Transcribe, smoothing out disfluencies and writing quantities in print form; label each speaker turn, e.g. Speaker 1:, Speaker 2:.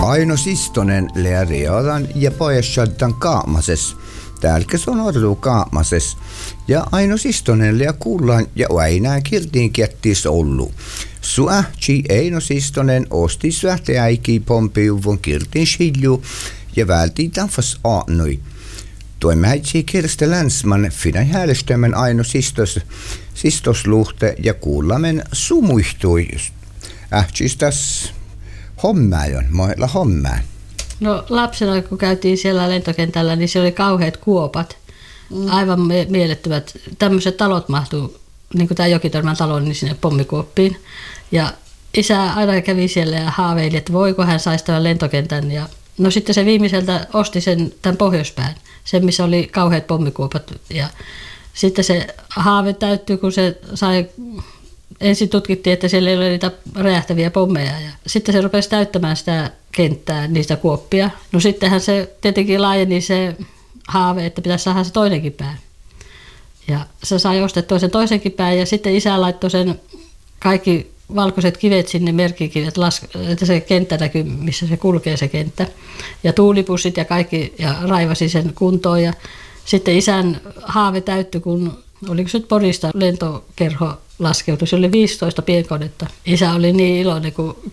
Speaker 1: Aino Sistonen leariadan ja pojassaddan kaamases. Tälkäs on orlu kaamases. Ja Aino Sistonen lea kuullaan ja aina kirtiin kettis ollu. Suahti Aino Sistonen osti suahte äiki pompiuvon kirtin shilju ja vältiin tanfas aanoi. Toimäitsi Kirste Länsman finai häälestömän Aino Sistosluhte ja kuullamen sumuihtui. Ähtsistas hommajon, moilla hommaa.
Speaker 2: No lapsena kun käytiin siellä lentokentällä, niin se oli kauheat kuopat. Aivan mielettömät. Tämmöiset talot mahtuu, niin kuin tämä Jokitörmän talo, niin sinne pommikuoppiin. Ja isä aina kävi siellä ja haaveili, että voiko hän saisi tämän lentokentän. Ja no sitten se viimeiseltä osti tämän pohjoispään, sen missä oli kauheat pommikuopat. Ja sitten se haave täyttyi, kun se sai... Ensin tutkittiin, että siellä ei ole niitä räjähtäviä pommeja ja sitten se rupesi täyttämään sitä kenttää, niistä kuoppia. No sittenhän se tietenkin laajeni se haave, että pitäisi saada se toinenkin pää. Ja se sai ostettua sen toisenkin pään ja sitten isä laittoi sen kaikki valkoiset kivet sinne, merkkikivet, että se kenttä näkyy, missä se kulkee se kenttä. Ja tuulipussit ja kaikki ja raivasi sen kuntoon ja sitten isän haave täyttyi, kun oliko se nyt Porista lentokerho laskeutui. Se oli 15 pienkonetta. Isä oli niin iloinen, kun